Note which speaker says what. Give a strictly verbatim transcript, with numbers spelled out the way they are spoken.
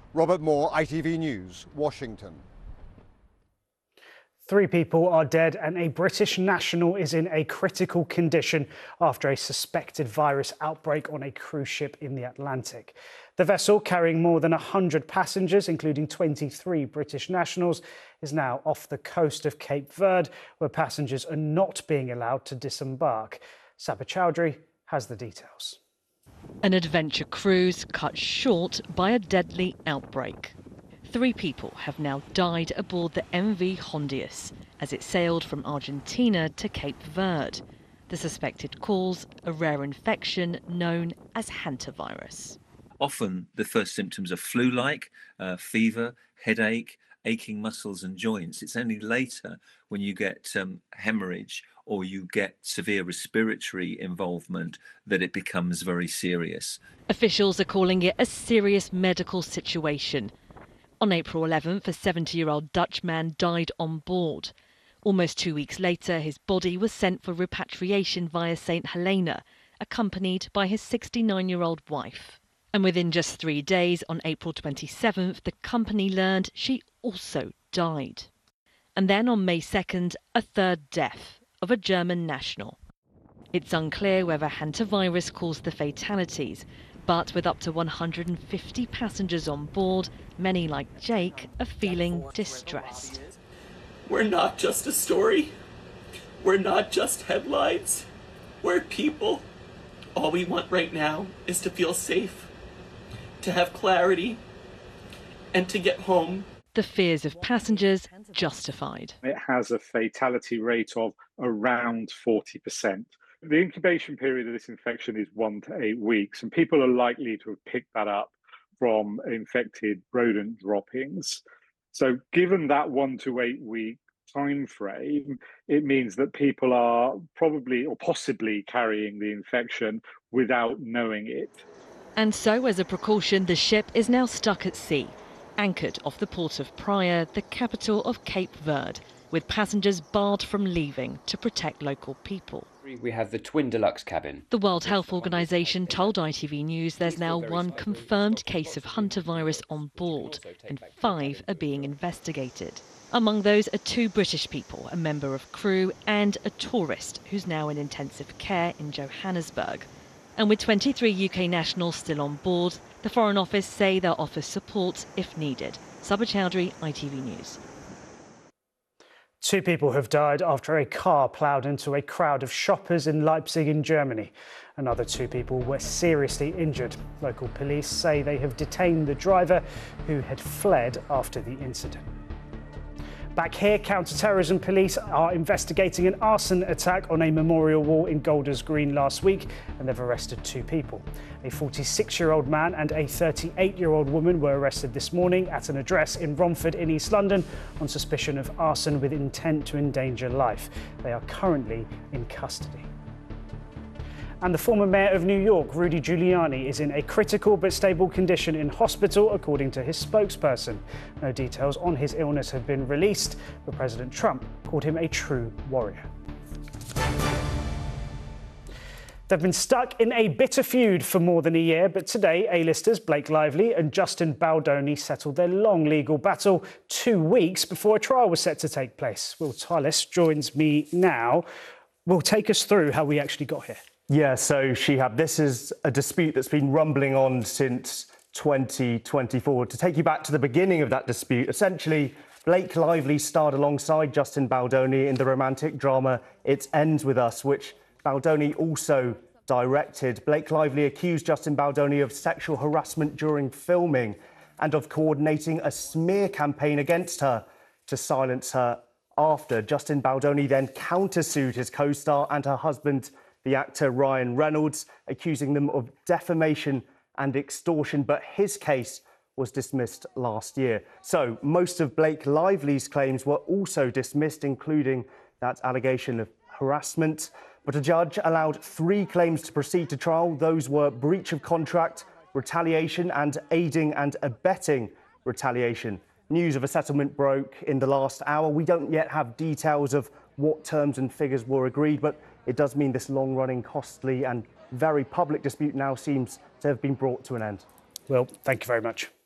Speaker 1: Robert Moore, I T V News, Washington.
Speaker 2: Three people are dead and a British national is in a critical condition after a suspected virus outbreak on a cruise ship in the Atlantic. The vessel, carrying more than one hundred passengers, including twenty-three British nationals, is now off the coast of Cape Verde, where passengers are not being allowed to disembark. Sabah Chowdhury has the details.
Speaker 3: An adventure cruise cut short by a deadly outbreak. Three people have now died aboard the M V Hondius as it sailed from Argentina to Cape Verde. The suspected cause, a rare infection known as hantavirus.
Speaker 4: Often the first symptoms are flu-like, uh, fever, headache, aching muscles and joints. It's only later when you get um, hemorrhage or you get severe respiratory involvement that it becomes very serious.
Speaker 3: Officials are calling it a serious medical situation. On April eleventh, a seventy-year-old Dutch man died on board. Almost two weeks later, his body was sent for repatriation via Saint Helena, accompanied by his sixty-nine-year-old wife. And within just three days, on April twenty-seventh, the company learned she also died. And then on May second, a third death of a German national. It's unclear whether hantavirus caused the fatalities, but with up to one hundred fifty passengers on board, many like Jake are feeling distressed.
Speaker 5: We're not just a story. We're not just headlines. We're people. All we want right now is to feel safe, to have clarity, and to get home.
Speaker 3: The fears of passengers justified.
Speaker 6: It has a fatality rate of around forty percent. The incubation period of this infection is one to eight weeks, and people are likely to have picked that up from infected rodent droppings. So given that one to eight week time frame, it means that people are probably or possibly carrying the infection without knowing it.
Speaker 3: And so, as a precaution, the ship is now stuck at sea, anchored off the port of Praia, the capital of Cape Verde, with passengers barred from leaving to protect local people.
Speaker 7: We have the twin deluxe cabin.
Speaker 3: The World Health Organization told I T V News there's now one confirmed case of hantavirus on board, and five are being investigated. Among those are two British people, a member of crew and a tourist who's now in intensive care in Johannesburg. And with twenty-three U K nationals still on board, the Foreign Office say they'll offer support if needed. Sabah Chowdhury, I T V News.
Speaker 2: Two people have died after a car ploughed into a crowd of shoppers in Leipzig in Germany. Another two people were seriously injured. Local police say they have detained the driver who had fled after the incident. Back here, counter-terrorism police are investigating an arson attack on a memorial wall in Golders Green last week, and they've arrested two people. A forty-six-year-old man and a thirty-eight-year-old woman were arrested this morning at an address in Romford in East London on suspicion of arson with intent to endanger life. They are currently in custody. And the former mayor of New York, Rudy Giuliani, is in a critical but stable condition in hospital, according to his spokesperson. No details on his illness have been released, but President Trump called him a true warrior. They've been stuck in a bitter feud for more than a year, but today A-listers Blake Lively and Justin Baldoni settled their long legal battle two weeks before a trial was set to take place. Will Tylis joins me now. Will take us through how we actually got here.
Speaker 8: Yeah, so Shihab, this is a dispute that's been rumbling on since twenty twenty-four. To take you back to the beginning of that dispute, essentially, Blake Lively starred alongside Justin Baldoni in the romantic drama It Ends With Us, which Baldoni also directed. Blake Lively accused Justin Baldoni of sexual harassment during filming and of coordinating a smear campaign against her to silence her after. Justin Baldoni then countersued his co-star and her husband, the actor Ryan Reynolds, accusing them of defamation and extortion, but his case was dismissed last year. So most of Blake Lively's claims were also dismissed, including that allegation of harassment. But a judge allowed three claims to proceed to trial. Those were breach of contract, retaliation, and aiding and abetting retaliation. News of a settlement broke in the last hour. We don't yet have details of what terms and figures were agreed, but it does mean this long-running, costly and very public dispute now seems to have been brought to an end.
Speaker 2: Will, thank you very much.